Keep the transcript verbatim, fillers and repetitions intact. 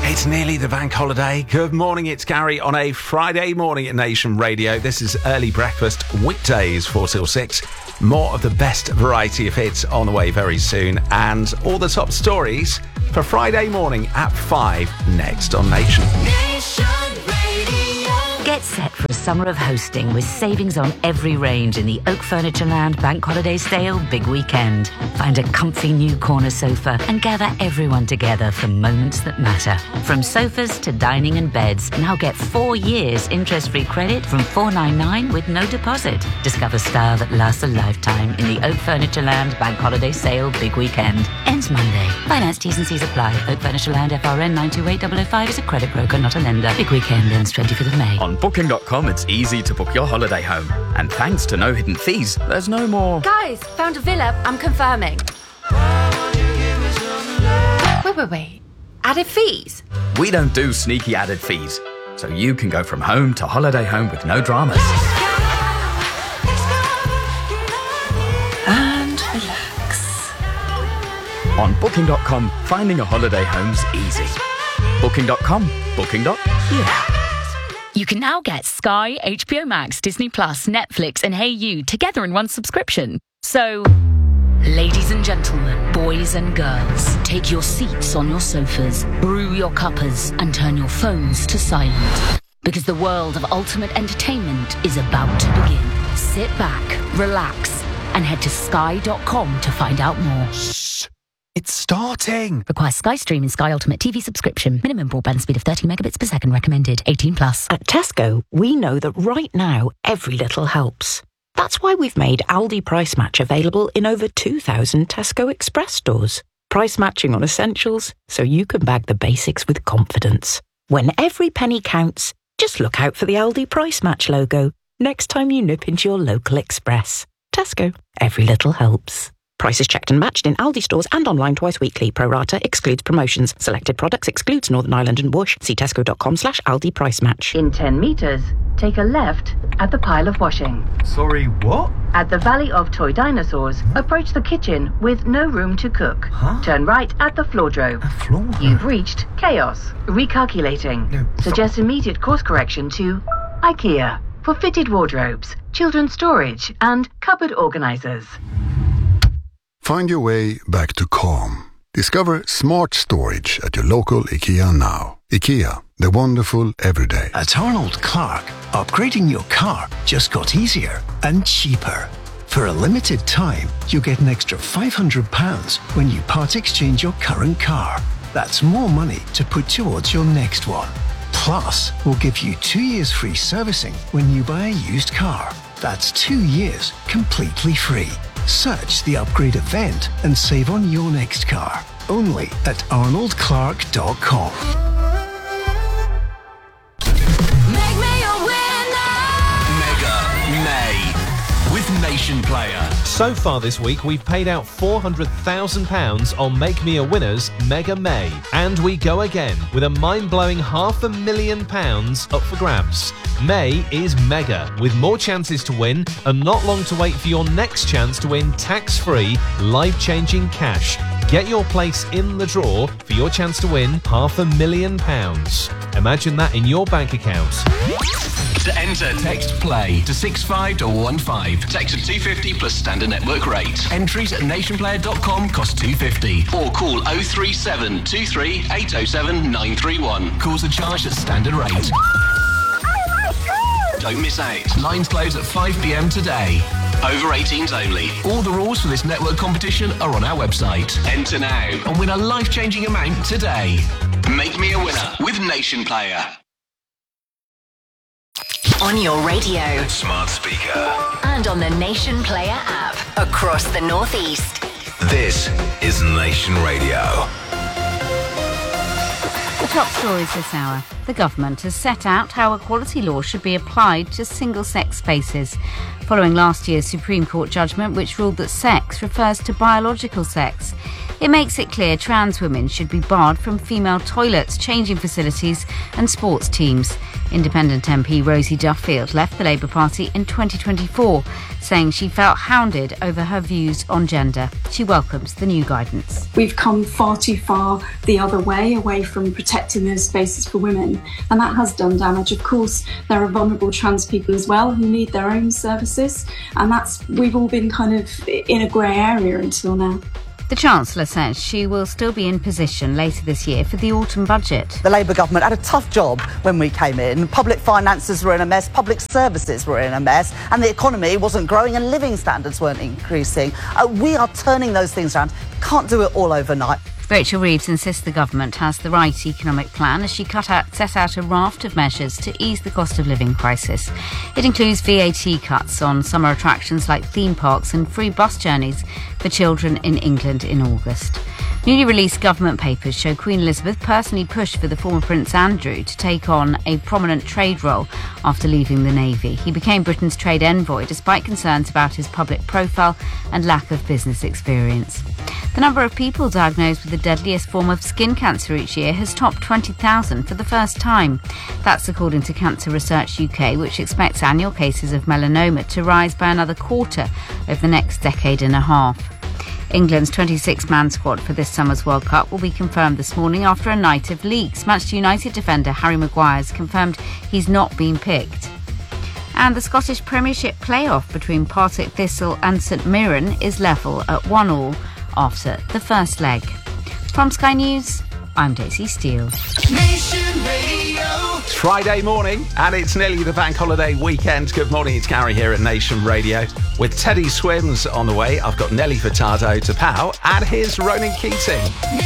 It's nearly the bank holiday. Good morning, it's Gary on a Friday morning at Nation Radio. This is Early Breakfast, weekdays four till six. More of the best variety of hits on the way very soon. And all the top stories for Friday morning at five next on Nation. Nation Radio. Get set for a summer of hosting with savings on every range in the Oak Furniture Land Bank Holiday Sale Big Weekend. Find a comfy new corner sofa and gather everyone together for moments that matter. From sofas to dining and beds, now get four years interest-free credit from four ninety-nine with no deposit. Discover style that lasts a lifetime in the Oak Furniture Land Bank Holiday Sale Big Weekend. Ends Monday. Finance T's and C's apply. Oak Furniture Land F R N nine two eight zero zero five is a credit broker, not a lender. Big Weekend ends twenty-fifth of May. On booking dot com, it's easy to book your holiday home. And thanks to no hidden fees, there's no more... Guys, found a villa. I'm confirming. Wait, wait, wait. Added fees? We don't do sneaky added fees. So you can go from home to holiday home with no dramas. And relax. On booking dot com, finding a holiday home's easy. booking dot com. Booking. Yeah. You can now get Sky, H B O Max, Disney Plus, Netflix and Hey You together in one subscription. So, ladies and gentlemen, boys and girls, take your seats on your sofas, brew your cuppers and turn your phones to silent. Because the world of ultimate entertainment is about to begin. Sit back, relax and head to sky dot com to find out more. Shh. It's starting. Requires Sky Stream and Sky Ultimate T V subscription. Minimum broadband speed of thirty megabits per second recommended. eighteen plus. At Tesco, we know that right now, every little helps. That's why we've made Aldi Price Match available in over two thousand Tesco Express stores. Price matching on essentials, so you can bag the basics with confidence. When every penny counts, just look out for the Aldi Price Match logo next time you nip into your local Express. Tesco, every little helps. Prices checked and matched in Aldi stores and online twice weekly. Pro rata excludes promotions. Selected products excludes Northern Ireland and Whoosh. See tesco.com slash Aldi Price Match. In ten metres, take a left at the pile of washing. Sorry, what? At the Valley of Toy Dinosaurs, approach the kitchen with no room to cook. Huh? Turn right at the floordrobe. A floor? You've reached chaos. Recalculating. No, so- Suggest immediate course correction to IKEA for fitted wardrobes, children's storage and cupboard organisers. Find your way back to calm. Discover smart storage at your local IKEA now. IKEA, the wonderful everyday. At Arnold Clark, upgrading your car just got easier and cheaper. For a limited time, you'll get an extra five hundred pounds when you part exchange your current car. That's more money to put towards your next one. Plus, we'll give you two years free servicing when you buy a used car. That's two years completely free. Search the upgrade event and save on your next car. Only at arnold clark dot com. Make me a winner. Mega May with Nation Player. So far this week, we've paid out four hundred thousand pounds on Make Me a Winner's Mega May. And we go again with a mind-blowing half a million pounds up for grabs. May is mega, with more chances to win and not long to wait for your next chance to win tax-free, life-changing cash. Get your place in the draw for your chance to win half a million pounds. Imagine that in your bank account. To enter, text PLAY to six five one one five. Text at two fifty plus standard network rate. Entries at nation player dot com cost two fifty. Or call oh three seven two three eight oh seven nine three one. Calls are charged at standard rate. Don't miss out. Lines close at five p.m. today. Over eighteens only. All the rules for this network competition are on our website. Enter now and win a life-changing amount today. Make me a winner with Nation Player. On your radio. Smart speaker. And on the Nation Player app. Across the Northeast. This is Nation Radio. The top stories this hour. The government has set out how equality law should be applied to single-sex spaces, following last year's Supreme Court judgment which ruled that sex refers to biological sex. It makes it clear trans women should be barred from female toilets, changing facilities and sports teams. Independent M P Rosie Duffield left the Labour Party in twenty twenty-four, saying she felt hounded over her views on gender. She welcomes the new guidance. We've come far too far the other way, away from protecting those spaces for women, and that has done damage. Of course, there are vulnerable trans people as well who need their own services, and that's we've all been kind of in a grey area until now. The Chancellor says she will still be in position later this year for the autumn budget. The Labour government had a tough job when we came in. Public finances were in a mess, public services were in a mess, and the economy wasn't growing and living standards weren't increasing. Uh, we are turning those things around. Can't do it all overnight. Rachel Reeves insists the government has the right economic plan as she cut out, set out a raft of measures to ease the cost of living crisis. It includes V A T cuts on summer attractions like theme parks and free bus journeys for children in England in August. Newly released government papers show Queen Elizabeth personally pushed for the former Prince Andrew to take on a prominent trade role after leaving the Navy. He became Britain's trade envoy despite concerns about his public profile and lack of business experience. The number of people diagnosed with the deadliest form of skin cancer each year has topped twenty thousand for the first time. That's according to Cancer Research U K, which expects annual cases of melanoma to rise by another quarter over the next decade and a half. England's twenty-six man squad for this summer's World Cup will be confirmed this morning after a night of leaks. Manchester United defender Harry Maguire has confirmed he's not been picked. And the Scottish Premiership playoff between Partick Thistle and St Mirren is level at one all after the first leg. From Sky News, I'm Daisy Steele. Nation Radio. It's Friday morning and it's nearly the bank holiday weekend. Good morning, it's Gary here at Nation Radio. With Teddy Swims on the way, I've got Nelly Furtado to Pow and here's Ronan Keating.